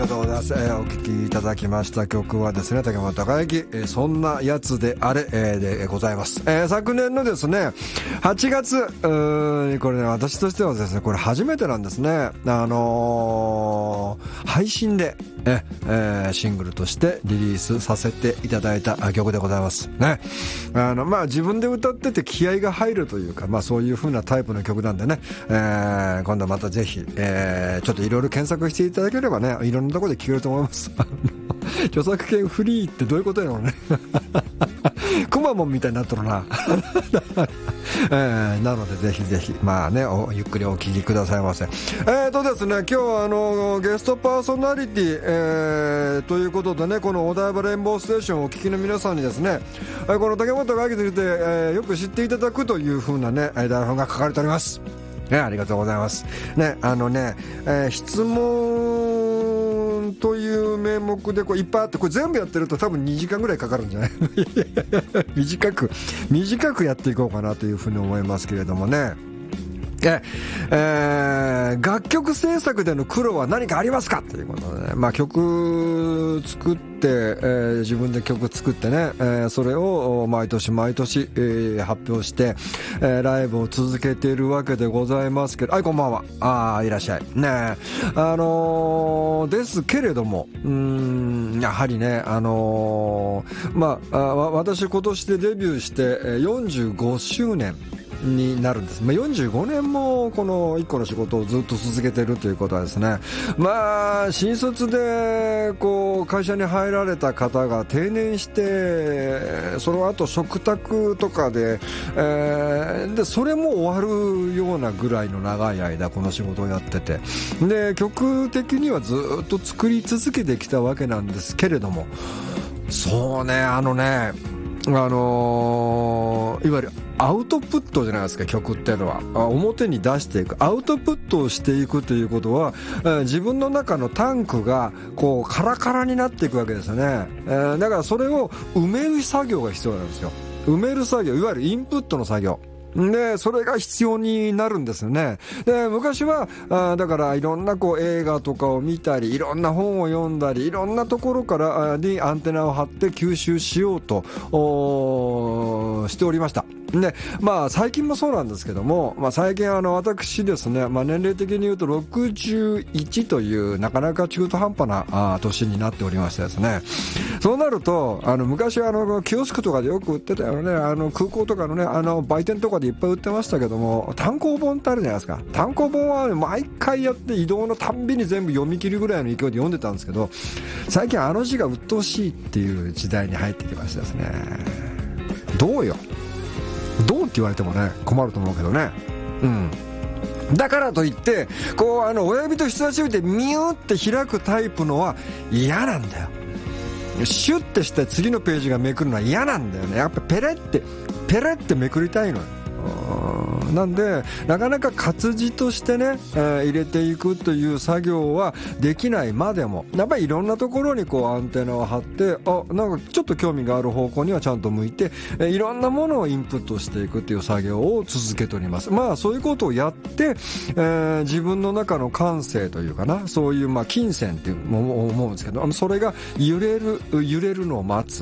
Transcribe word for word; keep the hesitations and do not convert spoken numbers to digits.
ありがとうございます。えー、お聴きいただきました曲はですね、竹本孝之、えー、そんなやつであれ、えー、でございます。えー、昨年のですねはちがつ、うーこれね、私としてはですね、これ初めてなんですね。あのー、配信でええー、シングルとしてリリースさせていただいた曲でございますね。あのまあ自分で歌ってて気合が入るというか、まあそういう風なタイプの曲なんでね、えー、今度はまたぜひ、えー、ちょっといろいろ検索していただければね、いろんなところで聴けると思います。著作権フリーってどういうことやろうね。くまモンみたいになっとるな。えー、なのでぜひぜひまあね、おゆっくりお聞きくださいませ。えーとですね、今日はあのゲストパーソナリティ、えー、ということでね、このお台場レインボーステーションをお聞きの皆さんにですね、この竹本がきについて、えー、よく知っていただくという風なね台本が書かれております。ね、ありがとうございますね。あのね、えー、質問という名目でこういっぱいあって、これ全部やってると多分にじかんぐらいかかるんじゃない？短く短くやっていこうかなというふうに思いますけれどもね。ええー、楽曲制作での苦労は何かありますかということでね、まあ、曲作って、えー、自分で曲作ってね、えー、それを毎年毎年、えー、発表して、えー、ライブを続けているわけでございますけど、はい、こんばんは。ああ、いらっしゃいね。あのー、ですけれども、うーん、やはりね、あのー、まあ、あ私今年でデビューしてよんじゅうごしゅうねんになるんです。まあ、よんじゅうごねんもこの一個の仕事をずっと続けているということはですね、まあ新卒でこう会社に入られた方が定年してその後嘱託とかで、えー、でそれも終わるようなぐらいの長い間この仕事をやってて、で曲的にはずっと作り続けてきたわけなんですけれども、そうね、あのね、あのー、いわゆるアウトプットじゃないですか、曲っていうのは。表に出していく、アウトプットをしていくということは、えー、自分の中のタンクがこうカラカラになっていくわけですよね。えー、だからそれを埋める作業が必要なんですよ。埋める作業、いわゆるインプットの作業で、それが必要になるんですよね。で、昔はあだからいろんなこう映画とかを見たり、いろんな本を読んだり、いろんなところからにアンテナを張って吸収しようとしておりました。で、まあ最近もそうなんですけども、まあ最近あの私ですね、まあ年齢的に言うとろくじゅういちというなかなか中途半端なあ年になっておりましてですね、そうなるとあの昔はあのキオスクとかでよく売ってたよね、あの空港とかのね、あの売店とかでいっぱい売ってましたけども、単行本ってあるじゃないですか。単行本は、ね、毎回やって移動のたんびに全部読み切るぐらいの勢いで読んでたんですけど、最近あの字が鬱陶しいっていう時代に入ってきましたですね。どうよどうって言われてもね困ると思うけどね。うん。だからといってこうあの親指と人差し指でミューって開くタイプのは嫌なんだよ。シュッてして次のページがめくるのは嫌なんだよね。やっぱペレってペレってめくりたいのよ。なんでなかなか活字としてね、えー、入れていくという作業はできないまでも、やっぱりいろんなところにこうアンテナを張って、あ、なんかちょっと興味がある方向にはちゃんと向いて、えー、いろんなものをインプットしていくという作業を続けております。まあそういうことをやって、えー、自分の中の感性というかな、そういうまあ金銭っていう思うんですけど、それが揺れる揺れるのを待つ。